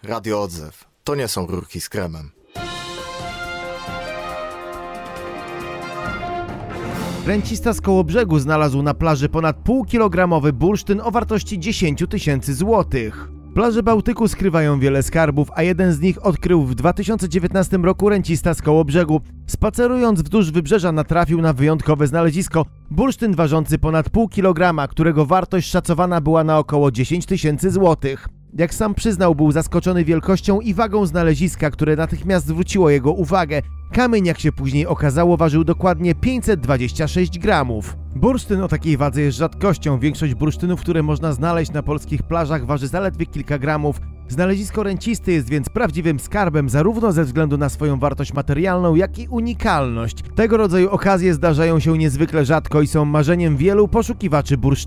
Radio Odzew. To nie są rurki z kremem. Rencista z Kołobrzegu znalazł na plaży ponad półkilogramowy bursztyn o wartości 10 000 złotych. Plaże Bałtyku skrywają wiele skarbów, a jeden z nich odkrył w 2019 roku rencista z Kołobrzegu. Spacerując wzdłuż wybrzeża natrafił na wyjątkowe znalezisko. Bursztyn ważący ponad pół kilograma, którego wartość szacowana była na około 10 000 złotych. Jak sam przyznał, był zaskoczony wielkością i wagą znaleziska, które natychmiast zwróciło jego uwagę. Kamień, jak się później okazało, ważył dokładnie 526 gramów. Bursztyn o takiej wadze jest rzadkością. Większość bursztynów, które można znaleźć na polskich plażach, waży zaledwie kilka gramów. Znalezisko rencisty jest więc prawdziwym skarbem zarówno ze względu na swoją wartość materialną, jak i unikalność. Tego rodzaju okazje zdarzają się niezwykle rzadko i są marzeniem wielu poszukiwaczy bursztynów.